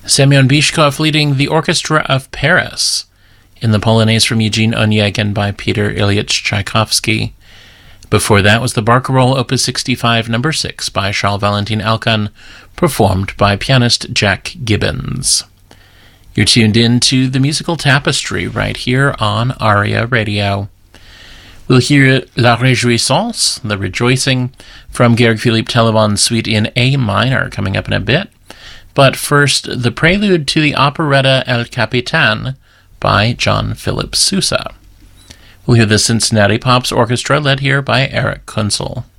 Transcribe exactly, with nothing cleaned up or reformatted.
Semyon Bishkov leading the Orchestra of Paris in the Polonaise from Eugene Onegin by Peter Ilyich Tchaikovsky. Before that was the Barcarolle Opus sixty-five, number six by Charles Valentin Alkan, performed by pianist Jack Gibbons. You're tuned in to the Musical Tapestry right here on ARIA Radio. We'll hear La Réjouissance, the Rejoicing, from Georg Philipp Teleman's Suite in A minor, coming up in a bit. But first, the prelude to the operetta El Capitan by John Philip Sousa. We'll hear the Cincinnati Pops Orchestra, led here by Eric Kunzel.